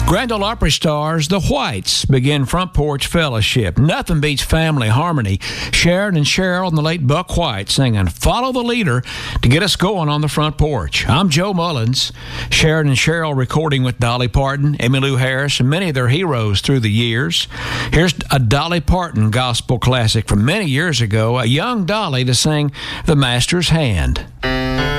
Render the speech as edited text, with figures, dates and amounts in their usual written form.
Grand Ole Opry stars The Whites begin Front Porch Fellowship. Nothing beats family harmony. Sharon and Cheryl and the late Buck White singing Follow the Leader to get us going on the front porch. I'm Joe Mullins. Sharon and Cheryl recording with Dolly Parton, Emmylou Harris, and many of their heroes through the years. Here's a Dolly Parton gospel classic from many years ago, a young Dolly to sing The Master's Hand.